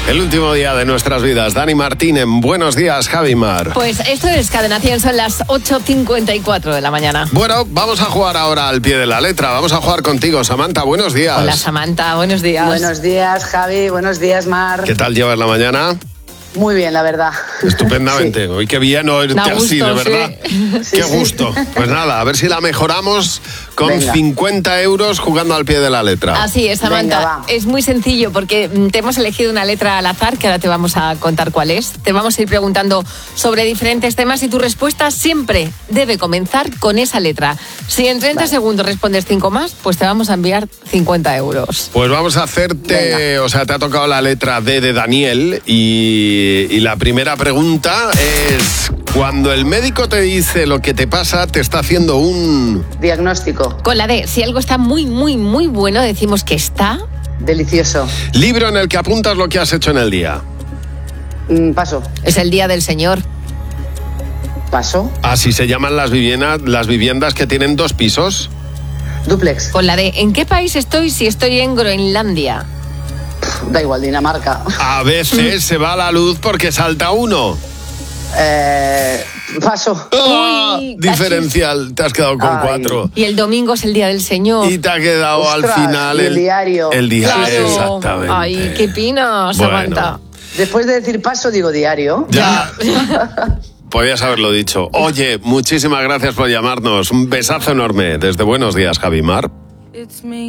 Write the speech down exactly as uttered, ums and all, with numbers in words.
El último día de nuestras vidas. Dani Martínez, buenos días, Javi Mar. Pues esto es Cadena cien, son las ocho cincuenta y cuatro de la mañana. Bueno, vamos a jugar ahora al pie de la letra. Vamos a jugar contigo, Samantha. Buenos días. Hola, Samantha. Buenos días. Buenos días, Javi. Buenos días, Mar. ¿Qué tal llevas la mañana? Muy bien, la verdad. Estupendamente. Sí. Hoy qué bien oírte así, de verdad. Sí. Qué Sí, gusto. sí. Pues nada, a ver si la mejoramos con Venga. cincuenta euros jugando al pie de la letra. Así es, Samantha. Venga, es muy sencillo porque te hemos elegido una letra al azar, que ahora te vamos a contar cuál es. Te vamos a ir preguntando sobre diferentes temas y tu respuesta siempre debe comenzar con esa letra. Si en treinta Vale. segundos respondes cinco más, pues te vamos a enviar cincuenta euros. Pues vamos a hacerte, Venga. o sea, te ha tocado la letra D de Daniel y, y la primera pregunta es, cuando el médico te dice lo que te pasa, te está haciendo un... Diagnóstico. Con la D, si algo está muy, muy, muy bueno, decimos que está... Delicioso. libro en el que apuntas lo que has hecho en el día. Mm, paso. Es el día del Señor. Paso. Así se llaman las viviendas, las viviendas que tienen dos pisos. Duplex. Con la D, ¿en qué país estoy si estoy en Groenlandia? Da igual, Dinamarca. A veces se va la luz porque salta uno. Eh, paso. ¡Ah! Uy, Diferencial, te has quedado con Ay. cuatro. Y el domingo es el día del Señor. Y te ha quedado Ostras, al final y el diario. El diario, Claro. exactamente. Ay, qué pina, Samantha. Bueno. Después de decir paso, digo diario. Ya. Podías haberlo dicho. Oye, muchísimas gracias por llamarnos. Un besazo enorme. Desde Buenos Días, Javi Mar.